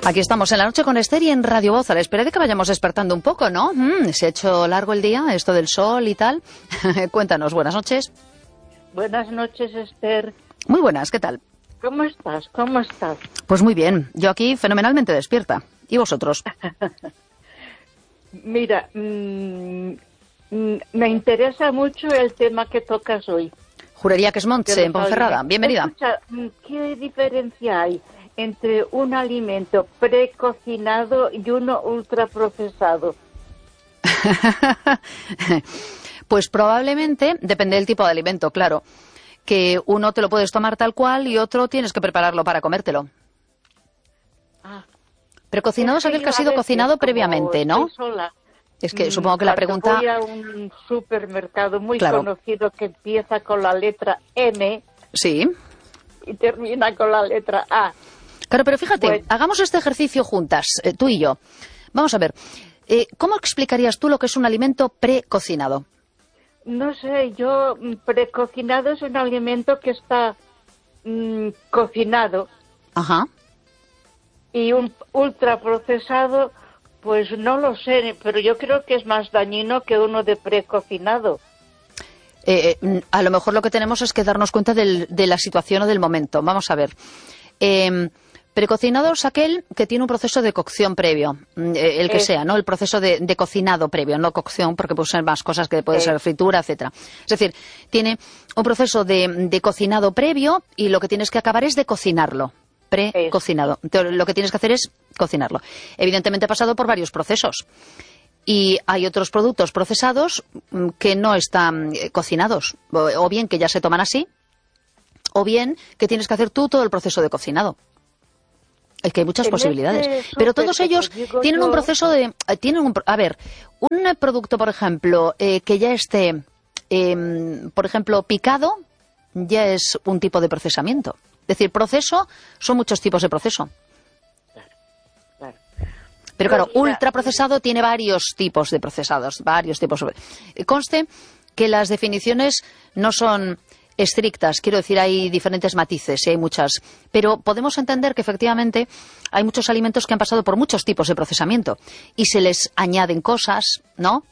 Aquí estamos en la noche con Esther y en Radio Voz, a la espera de que vayamos despertando un poco, ¿no? Se ha hecho largo el día, esto del sol y tal. Cuéntanos, buenas noches. Buenas noches, Esther. Muy buenas, ¿qué tal? ¿Cómo estás? ¿Cómo estás? Pues muy bien, yo aquí fenomenalmente despierta. ¿Y vosotros? Mira, me interesa mucho el tema que tocas hoy. Jurería que es Montse, en Ponferrada. Bienvenida. Escucha, ¿qué diferencia hay entre un alimento precocinado y uno ultraprocesado? Pues probablemente, depende del tipo de alimento, claro, que uno te lo puedes tomar tal cual y otro tienes que prepararlo para comértelo. Precocinado es aquel que ha sido cocinado previamente, ¿no? Es que supongo que la pregunta... Voy a un supermercado muy Claro. conocido que empieza con la letra M Sí. y termina con la letra A. Claro, pero fíjate, Bueno. hagamos este ejercicio juntas, tú y yo. Vamos a ver, ¿cómo explicarías tú lo que es un alimento precocinado? No sé, yo precocinado es un alimento que está cocinado, Ajá. y un ultraprocesado, pues no lo sé, pero yo creo que es más dañino que uno de precocinado. A lo mejor lo que tenemos es que darnos cuenta de la situación o del momento. Vamos a ver. Precocinado es aquel que tiene un proceso de cocción previo, el que sea, ¿no? El proceso de cocinado previo, no cocción, porque puede ser más cosas que puede ser fritura, etcétera. Es decir, tiene un proceso de cocinado previo y lo que tienes que acabar es de cocinarlo. Precocinado. Entonces, lo que tienes que hacer es cocinarlo. Evidentemente ha pasado por varios procesos. Y hay otros productos procesados que no están cocinados, o bien que ya se toman así, o bien que tienes que hacer tú todo el proceso de cocinado. Es que hay muchas posibilidades. Pero todos ellos tienen un proceso de... a ver, un producto, por ejemplo, que ya esté, por ejemplo, picado, ya es un tipo de procesamiento. Es decir, proceso, son muchos tipos de proceso. Claro. Pero claro, ultraprocesado tiene varios tipos de procesados, varios tipos. Conste que las definiciones no son estrictas, quiero decir, hay diferentes matices y hay muchas, pero podemos entender que efectivamente hay muchos alimentos que han pasado por muchos tipos de procesamiento y se les añaden cosas, ¿no?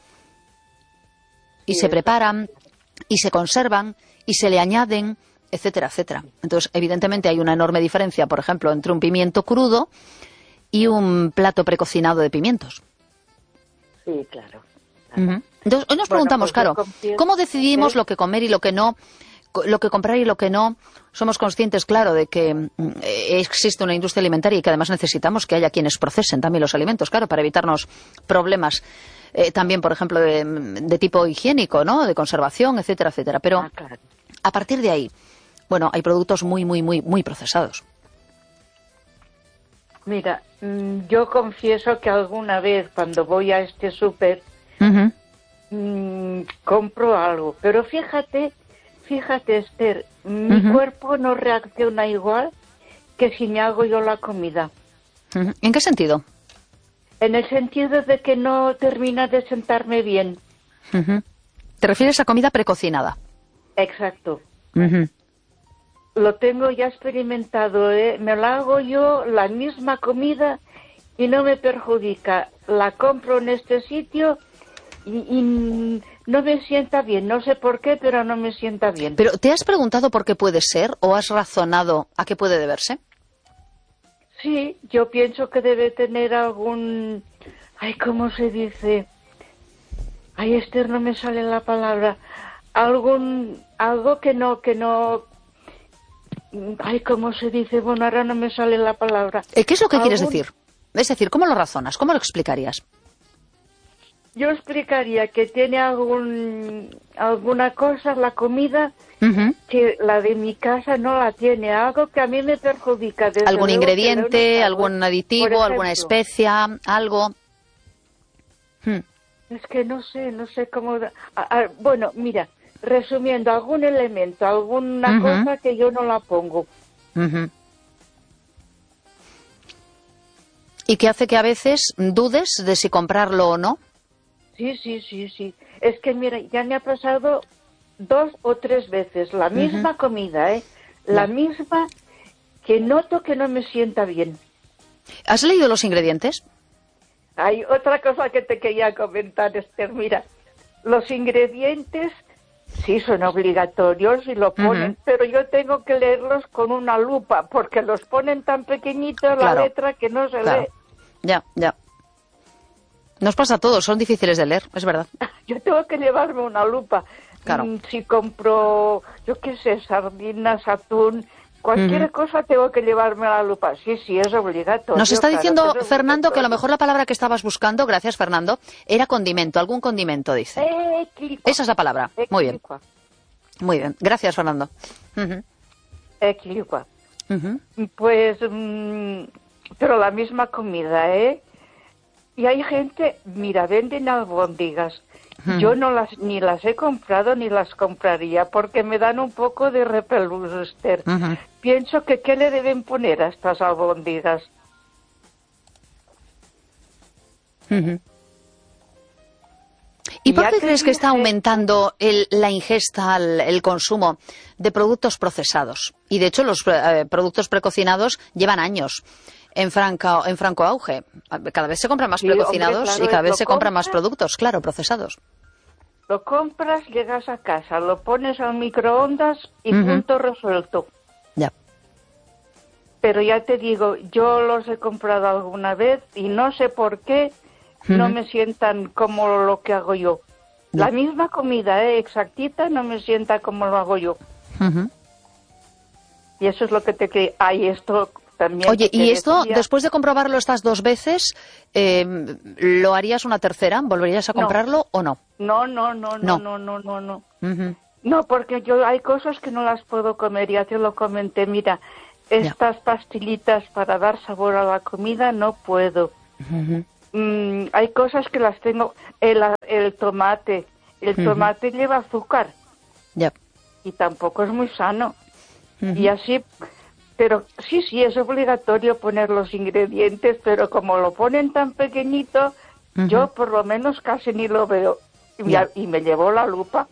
Y se preparan, y se conservan, y se le añaden, etcétera, etcétera. Entonces, evidentemente hay una enorme diferencia, por ejemplo, entre un pimiento crudo y un plato precocinado de pimientos. Sí, claro. Entonces, hoy nos preguntamos, claro, ¿cómo decidimos lo que comer y lo que no? Lo que comprar y lo que no. Somos conscientes, claro, de que existe una industria alimentaria y que además necesitamos que haya quienes procesen también los alimentos, claro, para evitarnos problemas también, por ejemplo, de tipo higiénico, ¿no? De conservación, etcétera, etcétera. Pero Claro. a partir de ahí, bueno, hay productos muy, muy, muy, muy procesados. Mira, yo confieso que alguna vez cuando voy a este súper compro algo, pero fíjate, Esther, mi cuerpo no reacciona igual que si me hago yo la comida. ¿En qué sentido? En el sentido de que no termina de sentarme bien. ¿Te refieres a comida precocinada? Exacto. Lo tengo ya experimentado, me la hago yo, la misma comida, y no me perjudica. La compro en este sitio y no me sienta bien. No sé por qué, pero no me sienta bien. ¿Pero te has preguntado por qué puede ser o has razonado a qué puede deberse? Sí, yo pienso que debe tener algún... Ay, ¿cómo se dice? Ay, Esther, no me sale la palabra. Algo que no... Ay, ¿cómo se dice? Bueno, ahora no me sale la palabra. ¿Qué es lo que quieres decir? Es decir, ¿cómo lo razonas? ¿Cómo lo explicarías? Yo explicaría que tiene alguna cosa, la comida, que la de mi casa no la tiene. Algo que a mí me perjudica. ¿Algún ingrediente, algún aditivo, alguna especia, algo? Es que no sé cómo... bueno, mira, resumiendo, algún elemento, alguna cosa que yo no la pongo. ¿Y que hace que a veces dudes de si comprarlo o no? Sí. Es que, mira, ya me ha pasado 2 o 3 veces la misma comida, La misma, que noto que no me sienta bien. ¿Has leído los ingredientes? Hay otra cosa que te quería comentar, Esther. Mira, los ingredientes sí son obligatorios y lo ponen, pero yo tengo que leerlos con una lupa porque los ponen tan pequeñitos la letra que no se lee. Ya. Nos pasa a todos, son difíciles de leer, es verdad. Yo tengo que llevarme una lupa. Claro. Si compro, yo qué sé, sardinas, atún, cualquier cosa tengo que llevarme la lupa. Sí, es obligatorio. Nos está diciendo Fernando que a lo mejor la palabra que estabas buscando, gracias Fernando, era condimento, algún condimento, dice. Esa es la palabra. Muy bien. Muy bien. Gracias, Fernando. Pues, pero la misma comida, ¿eh? Y hay gente, mira, venden albóndigas. Yo ni las he comprado ni las compraría porque me dan un poco de repelús, Esther. Pienso que ¿qué le deben poner a estas albóndigas? ¿Y por qué crees que está aumentando la ingesta, el consumo de productos procesados? Y de hecho los productos precocinados llevan años en franco auge. Cada vez se compran más precocinados, hombre, claro, y cada vez se compran más productos, claro, procesados. Lo compras, llegas a casa, lo pones al microondas y punto resuelto. Ya. Pero ya te digo, yo los he comprado alguna vez y no sé por qué no me sientan como lo que hago yo. La misma comida, exactita, no me sienta como lo hago yo. Y eso es lo que te quería. Esto también. Oye, ¿y esto, después de comprobarlo estas 2 veces, lo harías una tercera? ¿Volverías a comprarlo o no? No. No, porque hay cosas que no las puedo comer, ya te lo comenté. Mira, estas pastillitas para dar sabor a la comida no puedo. Hay cosas que las tengo. El tomate. El tomate lleva azúcar. Y tampoco es muy sano. Y así. Pero sí, es obligatorio poner los ingredientes, pero como lo ponen tan pequeñito, yo por lo menos casi ni lo veo. Y me llevó la lupa.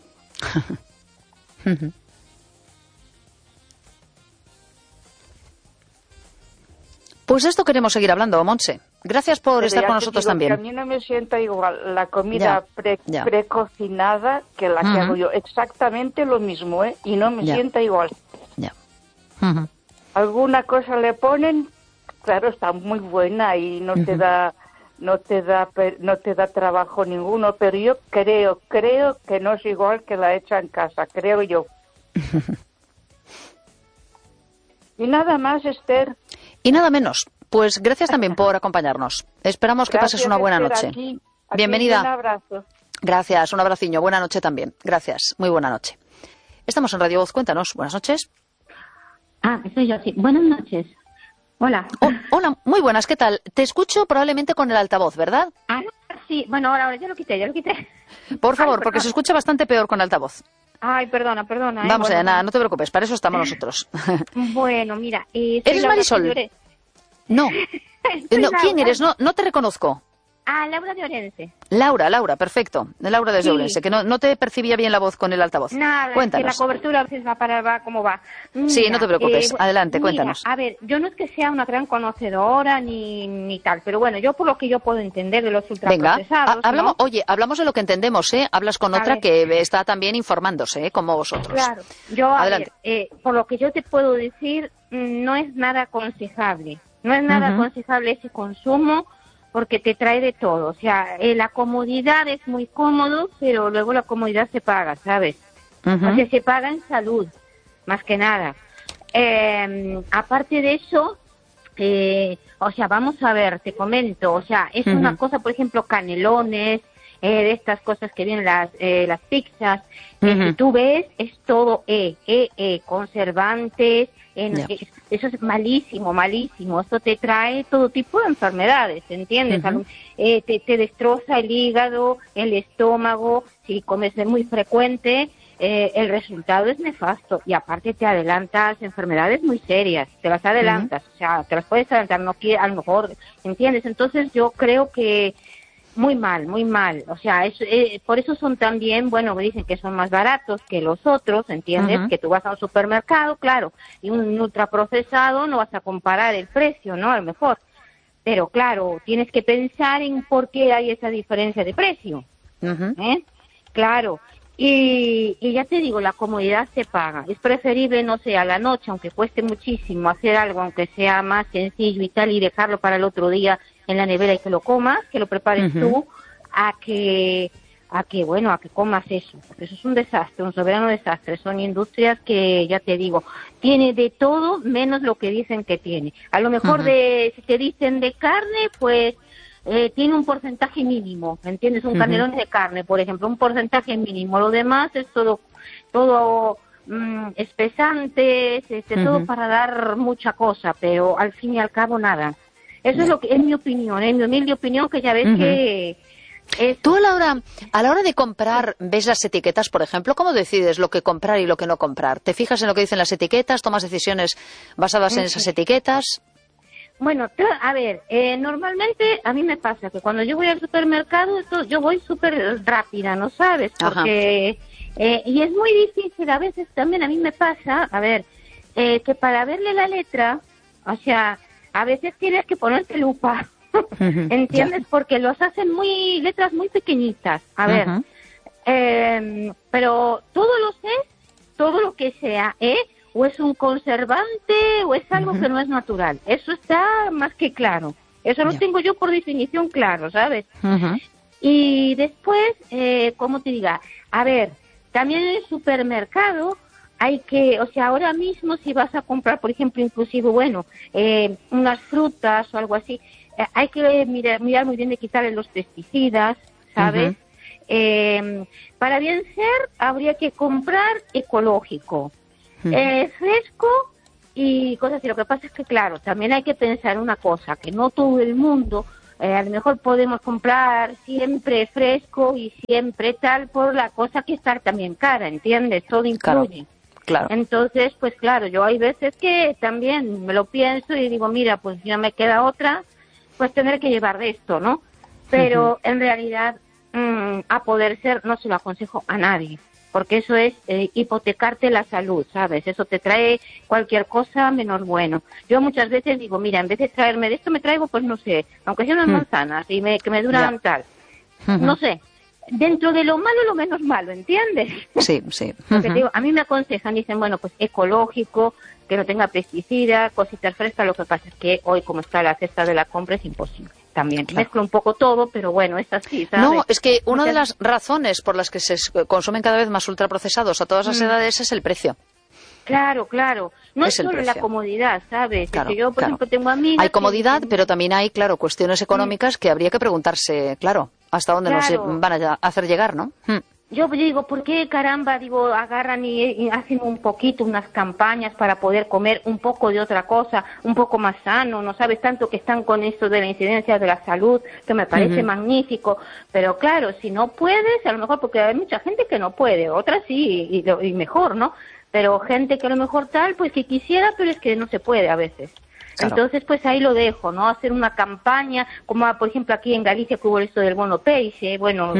Pues de esto queremos seguir hablando, Montse. Gracias por estar con nosotros también. Que a mí no me sienta igual la comida precocinada que la que hago yo. Exactamente lo mismo, y no me sienta igual. Alguna cosa le ponen, claro, está muy buena y no te da trabajo ninguno, pero yo creo que no es igual que la hecha en casa, creo yo. Y nada más, Esther. Y nada menos. Pues gracias también por acompañarnos. Esperamos que pases una buena noche. Aquí Bienvenida. Un abrazo. Gracias, un abraciño. Buena noche también. Gracias. Muy buena noche. Estamos en Radio Voz. Cuéntanos. Buenas noches. Soy yo, sí. Buenas noches. Hola. Hola, muy buenas. ¿Qué tal? Te escucho probablemente con el altavoz, ¿verdad? Sí. Bueno, ahora ya lo quité. Por favor, porque se escucha bastante peor con altavoz. Perdona. Vamos allá, nada, no te preocupes. Para eso estamos nosotros. Bueno, mira. ¿Eres Marisol? No. ¿Quién eres? No te reconozco. Laura de Orense. Laura, perfecto. Laura desde Orense, que no te percibía bien la voz con el altavoz. Nada, cuéntanos. Que la cobertura a veces va como va. Mira, sí, no te preocupes. Adelante, cuéntanos. A ver, yo no es que sea una gran conocedora ni tal, pero bueno, yo por lo que yo puedo entender de los ultraprocesados. Venga, hablamos de lo que entendemos, Hablas con otra que está también informándose, como vosotros. Claro, por lo que yo te puedo decir, no es nada aconsejable. No es nada aconsejable ese consumo, porque te trae de todo. O sea, la comodidad es muy cómodo, pero luego la comodidad se paga, ¿sabes? O sea, se paga en salud, más que nada. Aparte de eso, o sea, vamos a ver, te comento, o sea, es una cosa, por ejemplo, canelones, de estas cosas que vienen las pizzas, si tú ves, es todo conservantes, eso es malísimo, esto te trae todo tipo de enfermedades, ¿entiendes? Te destroza el hígado, el estómago, si comes muy frecuente, el resultado es nefasto, y aparte te adelantas enfermedades muy serias, te las adelantas, o sea, te las puedes adelantar, a lo mejor, ¿entiendes? Entonces yo creo que muy mal, o sea, por eso son también, bueno, me dicen que son más baratos que los otros, ¿entiendes? Que tú vas a un supermercado, claro, y un ultraprocesado no vas a comparar el precio, ¿no? A lo mejor, Pero claro, tienes que pensar en por qué hay esa diferencia de precio. Claro. Y ya te digo, la comodidad se paga. Es preferible, no sé, a la noche, aunque cueste muchísimo, hacer algo, aunque sea más sencillo y tal, y dejarlo para el otro día en la nevera y que lo comas, que lo prepares tú, a que comas eso. Porque eso es un desastre, un soberano desastre. Son industrias que, ya te digo, tiene de todo menos lo que dicen que tiene. A lo mejor si te dicen de carne, pues tiene un porcentaje mínimo, ¿me entiendes? Un canelón de carne, por ejemplo, un porcentaje mínimo. Lo demás es todo espesantes, todo para dar mucha cosa, pero al fin y al cabo nada. Eso es lo que es mi opinión, mi humilde opinión, que ya ves que Tú a la hora de comprar, ¿ves las etiquetas, por ejemplo? ¿Cómo decides lo que comprar y lo que no comprar? ¿Te fijas en lo que dicen las etiquetas? ¿Tomas decisiones basadas en esas etiquetas? Bueno, a ver, normalmente a mí me pasa que cuando yo voy al supermercado, yo voy súper rápida, ¿no sabes? Porque y es muy difícil, a veces también a mí me pasa, a ver, que para verle la letra, o sea, a veces tienes que ponerte lupa. ¿Entiendes? Porque los hacen letras muy pequeñitas. A ver, pero todo lo que sea, o es un conservante o es algo que no es natural. Eso está más que claro. Eso lo tengo yo por definición claro, ¿sabes? Y después, ¿cómo te diga? A ver, también en el supermercado hay que, o sea, ahora mismo si vas a comprar, por ejemplo, inclusive, unas frutas o algo así, hay que mirar muy bien de quitarle los pesticidas, ¿sabes? Para bien ser, habría que comprar ecológico, fresco y cosas así. Lo que pasa es que, claro, también hay que pensar una cosa, que no todo el mundo, a lo mejor podemos comprar siempre fresco y siempre tal, por la cosa que está también cara, ¿entiendes? Todo incluye. Claro. Entonces, pues claro, yo hay veces que también me lo pienso y digo, mira, pues ya me queda otra, pues tener que llevar de esto, ¿no? Pero en realidad, a poder ser, no se lo aconsejo a nadie, porque eso es hipotecarte la salud, ¿sabes? Eso te trae cualquier cosa menos bueno. Yo muchas veces digo, mira, en vez de traerme de esto, me traigo, pues no sé, aunque sean unas manzanas y que me duran tal, no sé. Dentro de lo malo, lo menos malo, ¿entiendes? Sí, sí. Porque te digo, a mí me aconsejan, dicen, bueno, pues ecológico, que no tenga pesticidas, cositas frescas. Lo que pasa es que hoy, como está la cesta de la compra, es imposible. También mezclo un poco todo, pero bueno, es así, ¿sabes? No, es que una de las razones por las que se consumen cada vez más ultraprocesados a todas las edades es el precio. Claro, claro. No es solo la comodidad, ¿sabes? Claro, es que yo, por ejemplo, tengo amigas... Hay comodidad, pero también hay, claro, cuestiones económicas que habría que preguntarse, claro, hasta dónde nos van a hacer llegar, ¿no? Yo digo, ¿por qué caramba, agarran y hacen un poquito, unas campañas para poder comer un poco de otra cosa, un poco más sano? No sabes tanto que están con esto de la incidencia de la salud, que me parece magnífico. Pero claro, si no puedes, a lo mejor, porque hay mucha gente que no puede, otras sí, y mejor, ¿no? Pero gente que a lo mejor tal, pues que quisiera, pero es que no se puede a veces. Claro. Entonces, pues ahí lo dejo, ¿no? Hacer una campaña, como por ejemplo aquí en Galicia que hubo esto del bono peixe,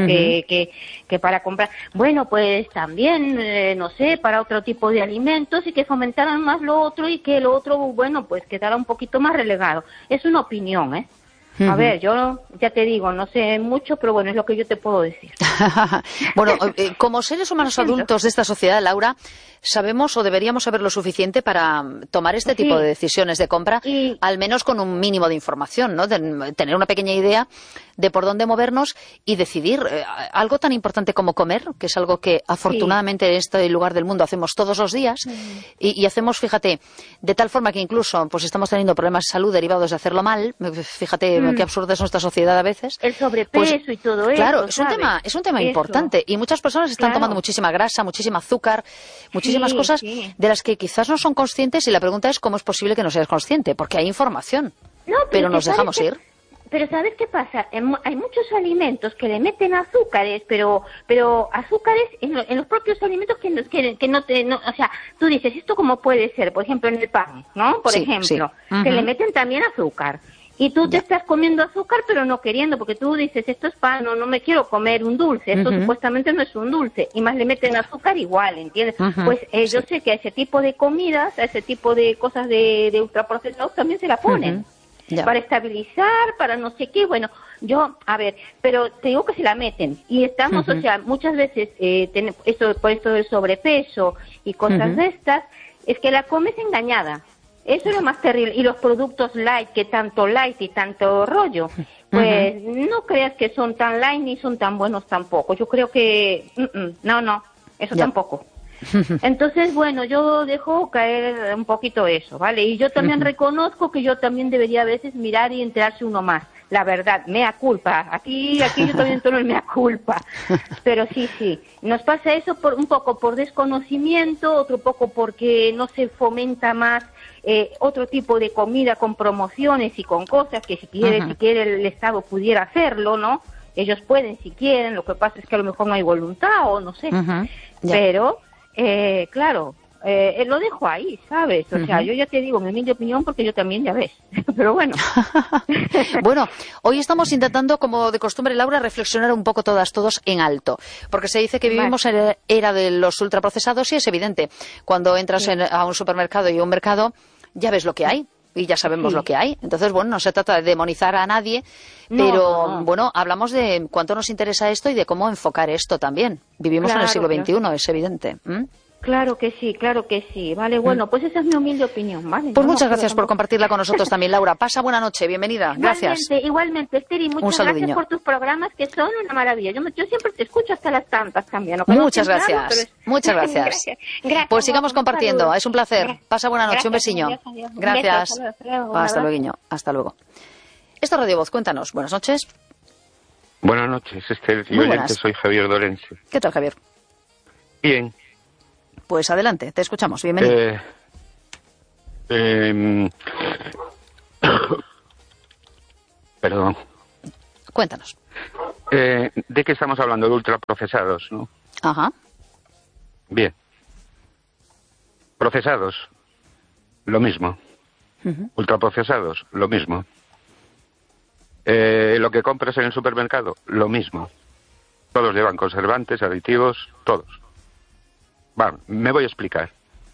que para comprar, bueno, pues también, no sé, para otro tipo de alimentos y que fomentaran más lo otro y que lo otro, bueno, pues quedara un poquito más relegado. Es una opinión, ¿eh? A ver, yo ya te digo, no sé mucho, pero bueno, es lo que yo te puedo decir. Bueno, como seres humanos adultos de esta sociedad, Laura, sabemos o deberíamos saber lo suficiente para tomar este tipo de decisiones de compra, al menos con un mínimo de información, ¿no? De tener una pequeña idea de por dónde movernos y decidir algo tan importante como comer, que es algo que afortunadamente en este lugar del mundo hacemos todos los días y hacemos, fíjate, de tal forma que incluso pues estamos teniendo problemas de salud derivados de hacerlo mal. Fíjate qué absurda es nuestra sociedad a veces. El sobrepeso y todo eso. Claro, es un tema importante y muchas personas están tomando muchísima grasa, muchísima azúcar, muchísimas cosas de las que quizás no son conscientes y la pregunta es cómo es posible que no seas consciente, porque hay información, pero nos dejamos ir. Pero ¿sabes qué pasa? Hay muchos alimentos que le meten azúcares, pero azúcares en los propios alimentos que no te... No, o sea, tú dices, ¿esto cómo puede ser? Por ejemplo, en el pan, ¿no? Por ejemplo, que le meten también azúcar. Y tú te estás comiendo azúcar, pero no queriendo, porque tú dices, esto es pan, no me quiero comer un dulce, esto supuestamente no es un dulce, y más le meten azúcar igual, ¿entiendes? Pues yo sé que a ese tipo de comidas, a ese tipo de cosas de ultraprocesados también se la ponen. para estabilizar, para no sé qué. Bueno, yo, a ver, pero te digo que se la meten. Y estamos, o sea, muchas veces, por esto del sobrepeso y cosas de estas, es que la comes engañada. Eso es lo más terrible. Y los productos light, que tanto light y tanto rollo, pues no creas que son tan light ni son tan buenos tampoco. Yo creo que, no, eso tampoco. Entonces, bueno, yo dejo caer un poquito eso, ¿vale? Y yo también reconozco que yo también debería a veces mirar y enterarse uno más. La verdad, mea culpa. Aquí yo también tomo el mea culpa. Pero sí, nos pasa eso un poco por desconocimiento, otro poco porque no se fomenta más otro tipo de comida con promociones y con cosas que si quiere el Estado pudiera hacerlo, ¿no? Ellos pueden si quieren, lo que pasa es que a lo mejor no hay voluntad o no sé. Pero, claro, lo dejo ahí, ¿sabes? O sea, yo ya te digo mi humilde opinión porque yo también ya ves. Pero bueno. Bueno, hoy estamos intentando, como de costumbre, Laura, reflexionar un poco todos en alto. Porque se dice que vivimos en la era de los ultraprocesados y es evidente. Cuando entras a un supermercado y un mercado, ya ves lo que hay. Y ya sabemos lo que hay. Entonces, bueno, no se trata de demonizar a nadie, pero, bueno, hablamos de cuánto nos interesa esto y de cómo enfocar esto también. Vivimos en el siglo XXI, es evidente. Claro que sí. Vale, bueno, pues esa es mi humilde opinión, ¿vale? Pues muchas gracias por compartirla con nosotros también, Laura. Pasa buena noche, bienvenida. Gracias. Igualmente, Esther, y muchas gracias por tus programas que son una maravilla. Yo siempre te escucho hasta las tantas también. ¿No? Muchas gracias. Muchas gracias. Gracias. Pues sigamos compartiendo. Saludos. Es un placer. Pasa buena noche. Un besiño. Adiós. Gracias. Hasta luego. Hasta luego. Esto es Radio Voz. Cuéntanos. Buenas noches. Buenas noches, Esther. Y oyente, soy Javier Dorense. ¿Qué tal, Javier? Bien. Pues adelante, te escuchamos. Bienvenido. Perdón. Cuéntanos. ¿De qué estamos hablando? De ultraprocesados, ¿no? Ajá. Bien. Procesados, lo mismo. Ultraprocesados, lo mismo. Lo que compras en el supermercado, lo mismo. Todos llevan conservantes, aditivos, todos. Bueno, me voy a explicar.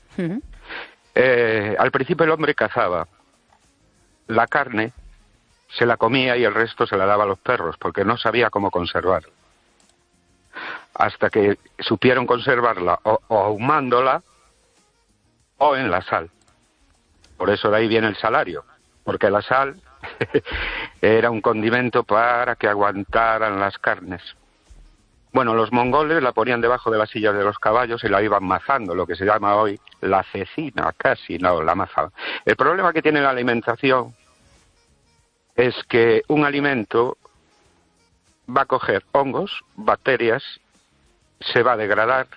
Al principio el hombre cazaba. La carne se la comía y el resto se la daba a los perros, porque no sabía cómo conservarla. Hasta que supieron conservarla o ahumándola o en la sal. Por eso de ahí viene el salario, porque la sal era un condimento para que aguantaran las carnes. Bueno, los mongoles la ponían debajo de las sillas de los caballos y la iban mazando, lo que se llama hoy la cecina, casi, no, la maza. El problema que tiene la alimentación es que un alimento va a coger hongos, bacterias, se va a degradar,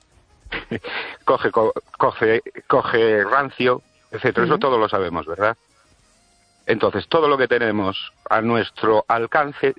coge rancio, etcétera. Eso todo lo sabemos, ¿verdad? Entonces, todo lo que tenemos a nuestro alcance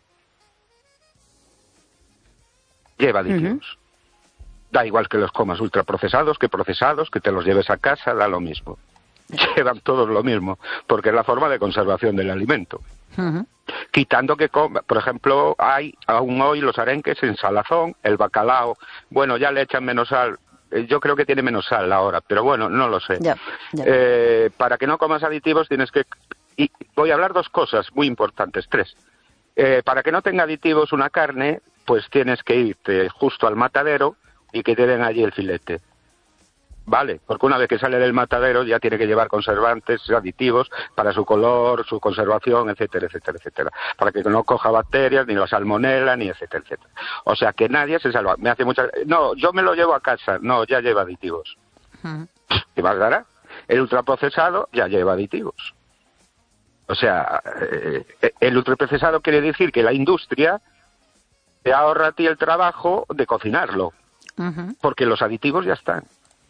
lleva aditivos. Da igual que los comas ultraprocesados, que procesados, que te los lleves a casa, da lo mismo. Llevan todos lo mismo, porque es la forma de conservación del alimento. Quitando que, por ejemplo, hay aún hoy los arenques en salazón, el bacalao, bueno, ya le echan menos sal. Yo creo que tiene menos sal ahora, pero bueno, no lo sé. Para que no comas aditivos tienes que... Y voy a hablar dos cosas muy importantes, tres. Para que no tenga aditivos una carne, pues tienes que irte justo al matadero y que te den allí el filete. Vale, porque una vez que sale del matadero ya tiene que llevar conservantes, aditivos para su color, su conservación, etcétera, etcétera, etcétera. Para que no coja bacterias, ni la salmonela, ni etcétera, etcétera. O sea, que nadie se salva. Me hace muchas... No, yo me lo llevo a casa. No, ya lleva aditivos. ¿Qué más dará? El ultraprocesado ya lleva aditivos. O sea, el ultraprocesado quiere decir que la industria te ahorra a ti el trabajo de cocinarlo. Porque los aditivos ya están.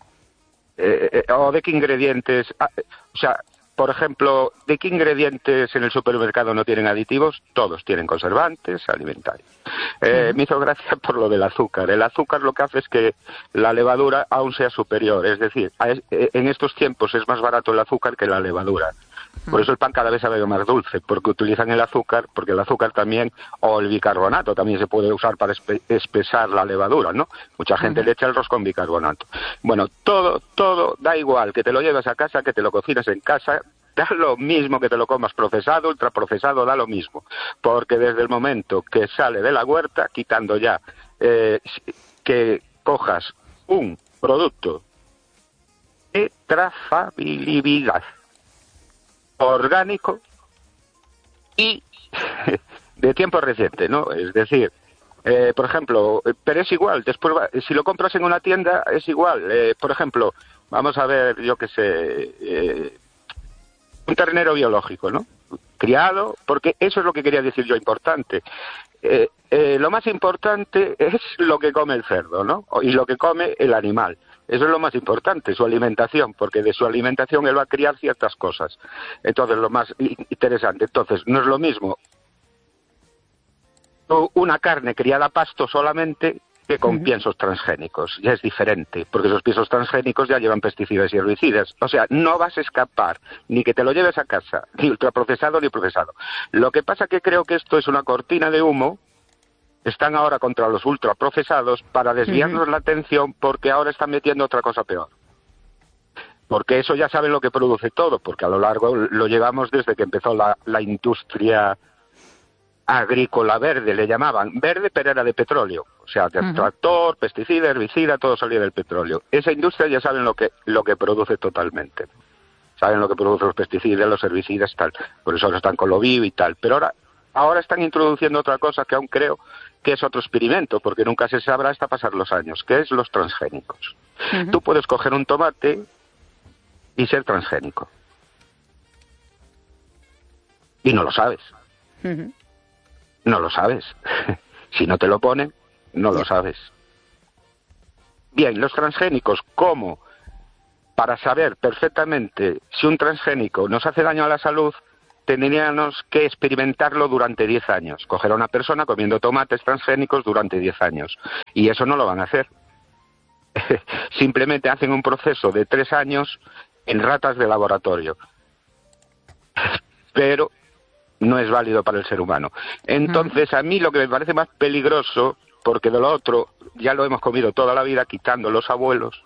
¿O de qué ingredientes? O sea, por ejemplo, ¿de qué ingredientes en el supermercado no tienen aditivos? Todos tienen conservantes alimentarios. Me hizo gracia por lo del azúcar. El azúcar lo que hace es que la levadura aún sea superior. Es decir, en estos tiempos es más barato el azúcar que la levadura. Por eso el pan cada vez sabe más dulce, porque utilizan el azúcar, porque el azúcar también, o el bicarbonato, también se puede usar para espesar la levadura, ¿no? Mucha gente le echa el arroz con bicarbonato. Bueno, todo da igual, que te lo lleves a casa, que te lo cocines en casa, Da lo mismo que te lo comas procesado, ultraprocesado, da lo mismo. Porque desde el momento que sale de la huerta, quitando ya que cojas un producto de trazabilidad orgánico y de tiempo reciente, ¿no? Es decir, por ejemplo, pero es igual, después si lo compras en una tienda es igual. Por ejemplo, vamos a ver, yo qué sé, un ternero biológico, ¿no? Criado, porque eso es lo que quería decir yo, importante. Lo más importante es lo que come el cerdo, ¿no? Y lo que come el animal. Eso es lo más importante, su alimentación, porque de su alimentación él va a criar ciertas cosas. Entonces, lo más interesante. Entonces, no es lo mismo una carne criada a pasto solamente que con piensos transgénicos. Ya es diferente, porque esos piensos transgénicos ya llevan pesticidas y herbicidas. O sea, no vas a escapar, ni que te lo lleves a casa, ni ultraprocesado ni procesado. Lo que pasa que creo que esto es una cortina de humo. Están ahora contra los ultraprocesados para desviarnos la atención, porque ahora están metiendo otra cosa peor. Porque eso ya saben lo que produce todo, porque a lo largo lo llevamos desde que empezó la industria agrícola verde, le llamaban verde, pero era de petróleo. O sea, de tractor, pesticida, herbicida, todo salía del petróleo. Esa industria ya saben lo que produce totalmente. Saben lo que producen los pesticidas, los herbicidas, tal. Por eso ahora están con lo bio y tal. Pero ahora están introduciendo otra cosa que aún creo que es otro experimento, porque nunca se sabrá hasta pasar los años, que es los transgénicos. Tú puedes coger un tomate y ser transgénico. Y no lo sabes. No lo sabes. Si no te lo ponen, no lo sabes. Bien, los transgénicos, ¿cómo? Para saber perfectamente si un transgénico nos hace daño a la salud, tendríamos que experimentarlo durante 10 años. Coger a una persona comiendo tomates transgénicos durante 10 años. Y eso no lo van a hacer. Simplemente hacen un proceso de 3 años en ratas de laboratorio. Pero no es válido para el ser humano. Entonces, a mí lo que me parece más peligroso, porque de lo otro ya lo hemos comido toda la vida, quitando los abuelos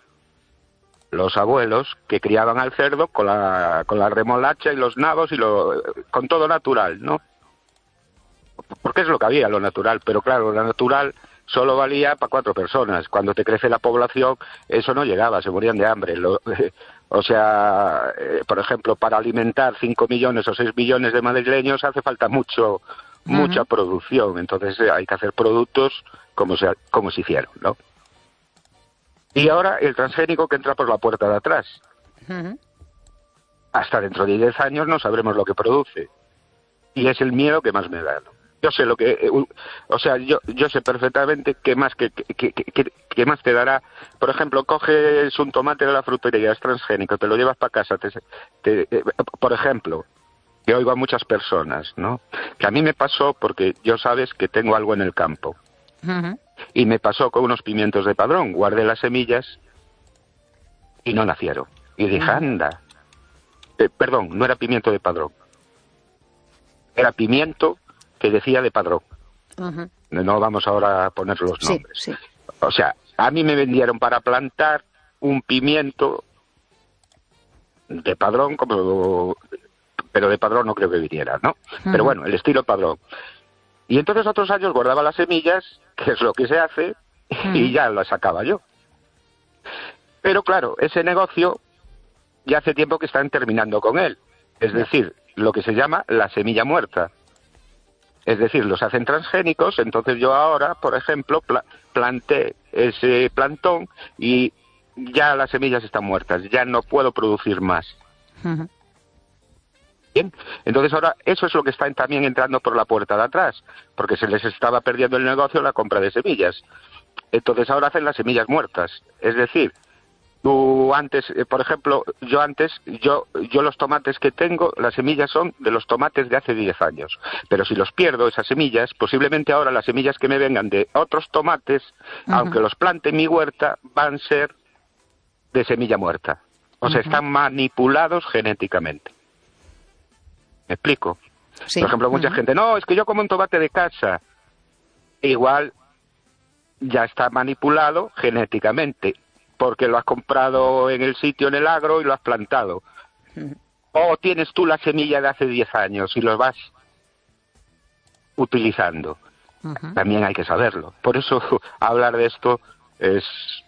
que criaban al cerdo con la remolacha y los nabos y con todo natural, ¿no? Porque es lo que había, lo natural, pero claro, lo natural solo valía para 4 personas. Cuando te crece la población, eso no llegaba, se morían de hambre. O sea, por ejemplo, para alimentar 5 millones o 6 millones de madrileños hace falta mucha producción. Entonces hay que hacer productos como se hicieron, ¿no? Y ahora el transgénico que entra por la puerta de atrás. Hasta dentro de 10 años no sabremos lo que produce. Y es el miedo que más me da, ¿no? Yo sé lo que, o sea, yo sé perfectamente qué más te dará. Por ejemplo, coges un tomate de la frutería, es transgénico, te lo llevas para casa. Por ejemplo, que oigo a muchas personas, ¿no? Que a mí me pasó porque yo sabes que tengo algo en el campo. Y me pasó con unos pimientos de Padrón. Guardé las semillas y no nacieron. Y dije, anda. Perdón, no era pimiento de Padrón. Era pimiento que decía de Padrón. No vamos ahora a poner los nombres. Sí. O sea, a mí me vendieron para plantar un pimiento de Padrón, pero de Padrón no creo que viniera, ¿no? Pero bueno, el estilo Padrón. Y entonces otros años guardaba las semillas, que es lo que se hace, y ya las sacaba yo. Pero claro, ese negocio ya hace tiempo que están terminando con él. Es decir, lo que se llama la semilla muerta. Es decir, los hacen transgénicos, entonces yo ahora, por ejemplo, planté ese plantón y ya las semillas están muertas, ya no puedo producir más. Bien, entonces ahora eso es lo que está también entrando por la puerta de atrás, porque se les estaba perdiendo el negocio la compra de semillas. Entonces ahora hacen las semillas muertas, es decir, tú antes, por ejemplo, yo los tomates que tengo, las semillas son de los tomates de hace 10 años, pero si los pierdo esas semillas, posiblemente ahora las semillas que me vengan de otros tomates, aunque los plante en mi huerta, van a ser de semilla muerta. O sea, están manipulados genéticamente. ¿Me explico? Sí. Por ejemplo, mucha gente, no, es que yo como un tomate de casa. Igual ya está manipulado genéticamente, porque lo has comprado en el sitio, en el agro, y lo has plantado. O tienes tú la semilla de hace 10 años y los vas utilizando. También hay que saberlo. Por eso hablar de esto es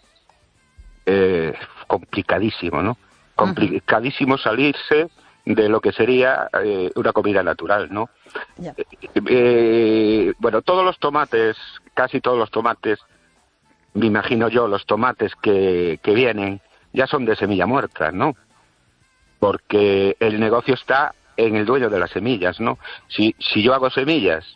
complicadísimo, ¿no? Complicadísimo salirse de lo que sería una comida natural, ¿no? Ya. Bueno, todos los tomates, casi todos los tomates, me imagino yo, los tomates que vienen ya son de semilla muerta, ¿no? Porque el negocio está en el dueño de las semillas, ¿no? Si yo hago semillas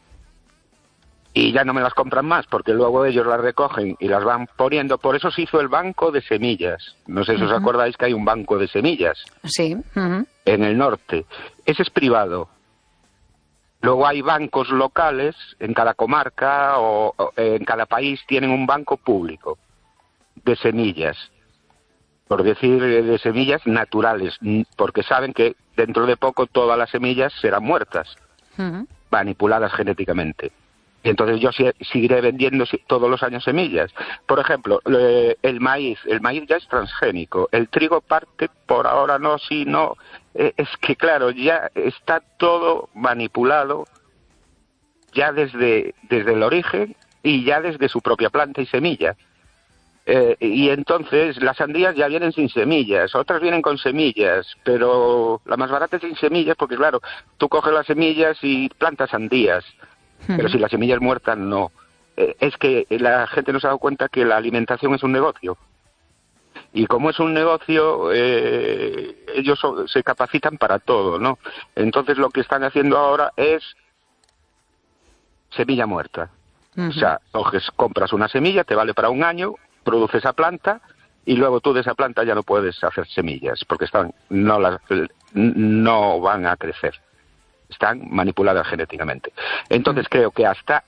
y ya no me las compran más, porque luego ellos las recogen y las van poniendo, por eso se hizo el banco de semillas. No sé si os acordáis que hay un banco de semillas. Sí. En el norte. Ese es privado. Luego hay bancos locales, en cada comarca o en cada país tienen un banco público de semillas, por decir de semillas naturales, porque saben que dentro de poco todas las semillas serán muertas, manipuladas genéticamente. Y entonces yo seguiré vendiendo todos los años semillas. Por ejemplo, el maíz ya es transgénico, el trigo parte por ahora no, sí, no. Es que claro, ya está todo manipulado ya desde el origen y ya desde su propia planta y semilla. Y entonces las sandías ya vienen sin semillas, otras vienen con semillas, pero la más barata es sin semillas porque claro, tú coges las semillas y plantas sandías. Pero si la semilla es muerta, no. Es que la gente no se ha dado cuenta que la alimentación es un negocio. Y como es un negocio, ellos se capacitan para todo, ¿no? Entonces lo que están haciendo ahora es semilla muerta. O sea, compras una semilla, te vale para un año, produce esa planta y luego tú de esa planta ya no puedes hacer semillas porque no van a crecer. Están manipuladas genéticamente. Entonces creo que hasta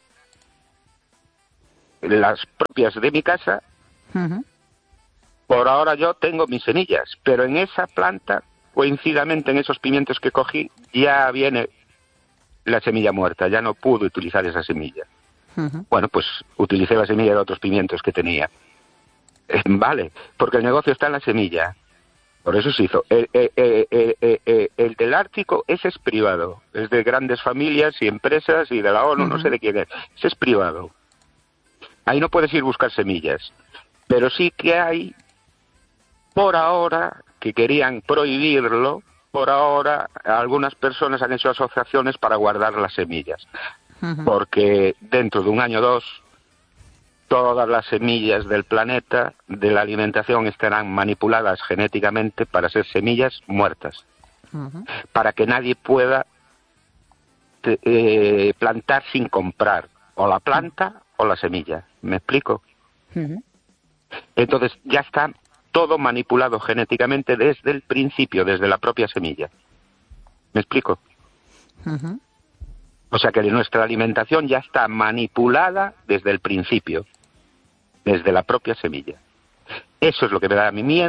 las propias de mi casa, por ahora yo tengo mis semillas, pero en esa planta, coincidamente en esos pimientos que cogí, ya viene la semilla muerta, ya no pude utilizar esa semilla. Bueno, pues utilicé la semilla de otros pimientos que tenía. Vale, porque el negocio está en la semilla. Por eso se hizo. El del Ártico, ese es privado. Es de grandes familias y empresas y de la ONU, no sé de quién es. Ese es privado. Ahí no puedes ir a buscar semillas. Pero sí que hay, por ahora, que querían prohibirlo, por ahora algunas personas han hecho asociaciones para guardar las semillas. Porque dentro de un año o dos, todas las semillas del planeta, de la alimentación, estarán manipuladas genéticamente para ser semillas muertas. Para que nadie pueda plantar sin comprar o la planta o la semilla. ¿Me explico? Entonces ya está todo manipulado genéticamente desde el principio, desde la propia semilla. ¿Me explico? O sea que nuestra alimentación ya está manipulada desde el principio. Desde la propia semilla. Eso es lo que me da a mí miedo.